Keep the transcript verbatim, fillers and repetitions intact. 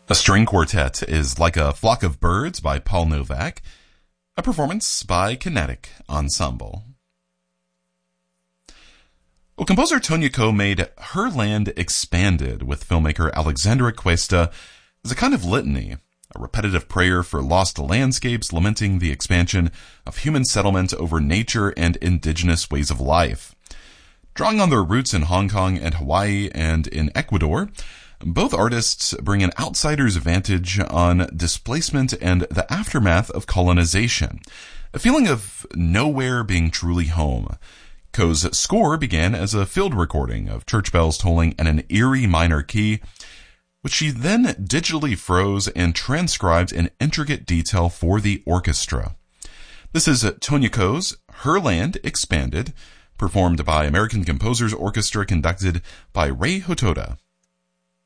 A string quartet is Like a Flock of Birds by Paul Novak, a performance by Kinetic Ensemble. Well, composer Tonya Ko made Her Land Expanded with filmmaker Alexandra Cuesta as a kind of litany, a repetitive prayer for lost landscapes lamenting the expansion of human settlement over nature and indigenous ways of life. Drawing on their roots in Hong Kong and Hawaii and in Ecuador, both artists bring an outsider's vantage on displacement and the aftermath of colonization, a feeling of nowhere being truly home. Ko's score began as a field recording of church bells tolling in an eerie minor key, which she then digitally froze and transcribed in intricate detail for the orchestra. This is Tonya Ko's Her Land Expanded, performed by American Composers Orchestra, conducted by Rei Hotoda.